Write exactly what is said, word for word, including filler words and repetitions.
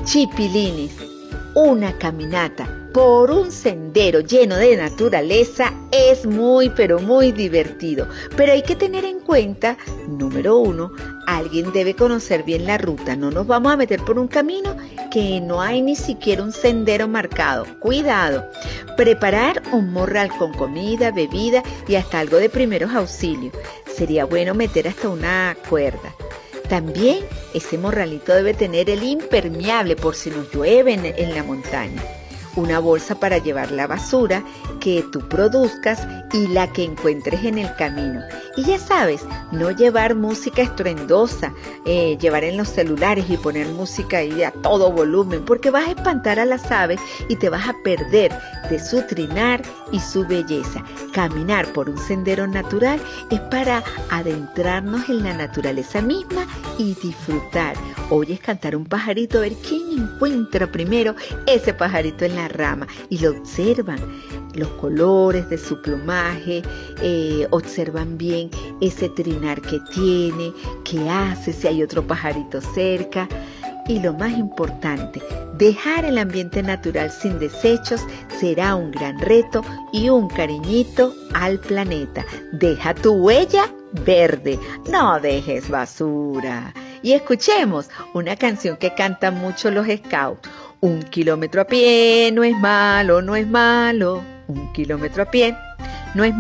Chipilinis, una caminata por un sendero lleno de naturaleza es muy pero muy divertido, pero hay que tener en cuenta, número uno, alguien debe conocer bien la ruta, no nos vamos a meter por un camino que no hay ni siquiera un sendero marcado, cuidado, preparar un morral con comida, bebida y hasta algo de primeros auxilios, sería bueno meter hasta una cuerda. También ese morralito debe tener el impermeable por si nos llueve en, en la montaña. Una bolsa para llevar la basura que tú produzcas y la que encuentres en el camino. Y ya sabes, no llevar música estruendosa, eh, llevar en los celulares y poner música ahí a todo volumen, porque vas a espantar a las aves y te vas a perder de su trinar y su belleza. Caminar por un sendero natural es para adentrarnos en la naturaleza misma y disfrutar. Oyes cantar un pajarito, a ver quién encuentra primero ese pajarito en la rama y lo observan, los colores de su plumaje, eh, observan bien ese trinar que tiene, qué hace, si hay otro pajarito cerca. Y lo más importante, dejar el ambiente natural sin desechos será un gran reto y un cariñito al planeta. Deja tu huella verde, no dejes basura. Y escuchemos una canción que cantan mucho los scouts. Un kilómetro a pie no es malo, no es malo. Un kilómetro a pie no es malo.